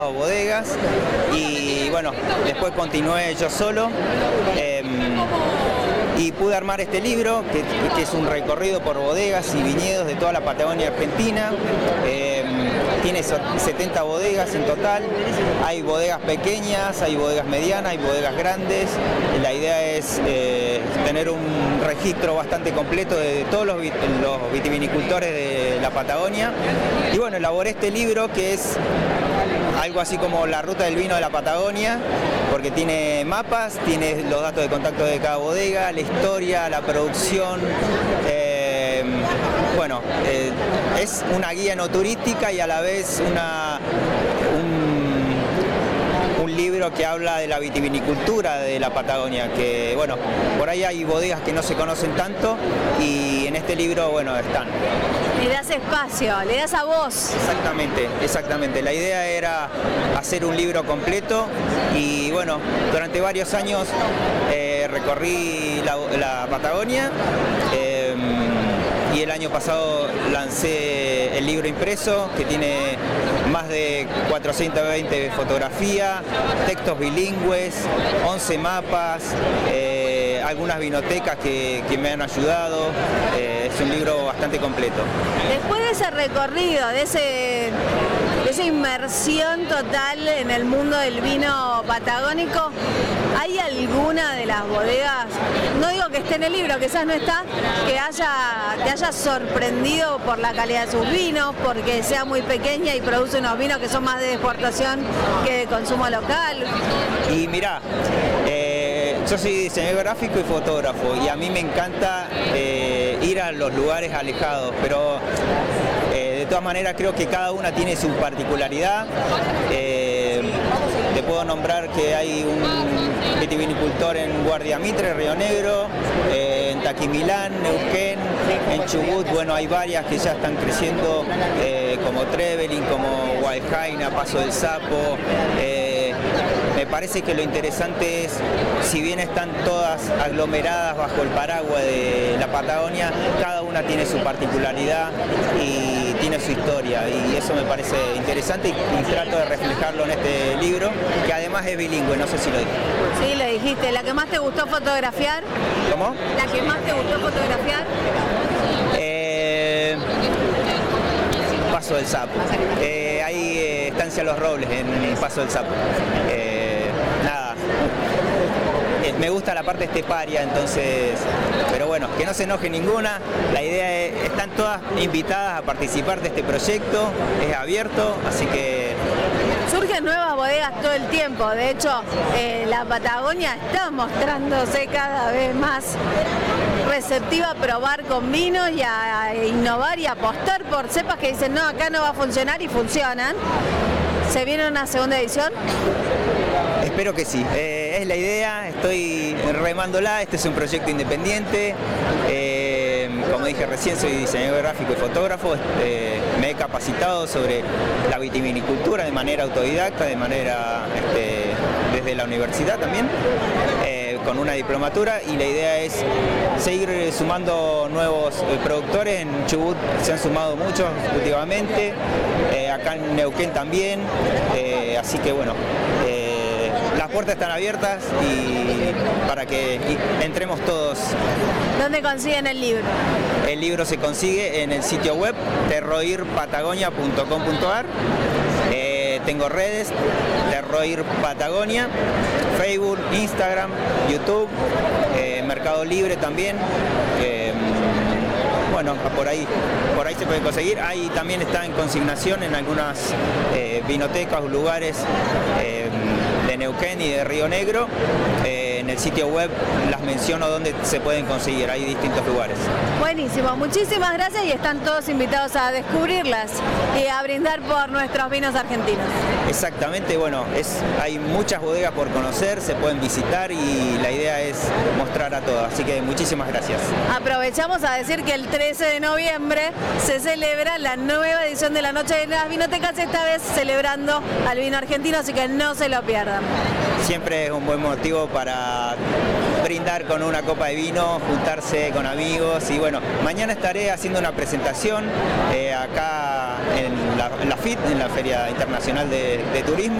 bodegas y bueno, después continué yo solo y pude armar este libro que es un recorrido por bodegas y viñedos de toda la Patagonia Argentina. Tiene 70 bodegas en total, hay bodegas pequeñas, hay bodegas medianas, hay bodegas grandes. La idea es tener un registro bastante completo de todos los vitivinicultores de la Patagonia. Y bueno, elaboré este libro que es algo así como la ruta del vino de la Patagonia, porque tiene mapas, tiene los datos de contacto de cada bodega, la historia, la producción. Bueno, es una guía no turística y a la vez un libro que habla de la vitivinicultura de la Patagonia, que bueno, por ahí hay bodegas que no se conocen tanto y en este libro, bueno, están. Le das espacio, le das a voz. Exactamente, exactamente. La idea era hacer un libro completo y bueno, durante varios años recorrí la Patagonia. Y el año pasado lancé el libro impreso, que tiene más de 420 fotografías, textos bilingües, 11 mapas, algunas vinotecas que me han ayudado. Es un libro bastante completo. Después de ese recorrido, de esa inmersión total en el mundo del vino patagónico, ¿hay alguna de las bodegas, no digo que esté en el libro, quizás no está, que te haya sorprendido por la calidad de sus vinos, porque sea muy pequeña y produce unos vinos que son más de exportación que de consumo local? Y mirá, yo soy diseñador gráfico y fotógrafo y a mí me encanta ir a los lugares alejados, pero de todas maneras creo que cada una tiene su particularidad. Te puedo nombrar que hay un vitivinicultor en Guardia Mitre, Río Negro, en Taquimilán, Neuquén, en Chubut. Bueno, hay varias que ya están creciendo, como Trevelin, como Huaycaina, Paso del Sapo. Me parece que lo interesante es, si bien están todas aglomeradas bajo el paraguas de la Patagonia, cada una tiene su particularidad y tiene su historia, y eso me parece interesante y trato de reflejarlo en este libro, que además es bilingüe, no sé si lo dije. Sí, lo dijiste. ¿La que más te gustó fotografiar? ¿Cómo? ¿La que más te gustó fotografiar? Paso del Sapo. Hay Estancia Los Robles en Paso del Sapo. Nada. Me gusta la parte esteparia, entonces, pero bueno, que no se enoje ninguna. La idea es, están todas invitadas a participar de este proyecto, es abierto, así que... Surgen nuevas bodegas todo el tiempo, de hecho la Patagonia está mostrándose cada vez más receptiva a probar con vinos y a innovar y apostar por cepas que dicen no, acá no va a funcionar y funcionan. ¿Se viene una segunda edición? Espero que sí, es la idea, estoy remándola, este es un proyecto independiente, como dije recién soy diseñador gráfico y fotógrafo, me he capacitado sobre la vitivinicultura de manera autodidacta, de manera desde la universidad también, con una diplomatura, y la idea es seguir sumando nuevos productores. En Chubut se han sumado muchos últimamente, acá en Neuquén también, así que bueno, las puertas están abiertas y para que entremos todos. ¿Dónde consiguen el libro? El libro se consigue en el sitio web terroirpatagonia.com.ar. Tengo redes, Terroir Patagonia, Facebook, Instagram, YouTube, Mercado Libre también. Bueno, por ahí se puede conseguir. Ahí también está en consignación en algunas vinotecas o lugares de Neuquén y de Río Negro. En el sitio web las menciono donde se pueden conseguir, hay distintos lugares. Buenísimo, muchísimas gracias y están todos invitados a descubrirlas y a brindar por nuestros vinos argentinos. Exactamente, bueno, hay muchas bodegas por conocer, se pueden visitar y la idea es mostrar a todos, así que muchísimas gracias. Aprovechamos a decir que el 13 de noviembre se celebra la nueva edición de la Noche de las Vinotecas, esta vez celebrando al vino argentino, así que no se lo pierdan. Siempre es un buen motivo para brindar con una copa de vino, juntarse con amigos y bueno, mañana estaré haciendo una presentación acá en la FIT, en la Feria Internacional de Turismo.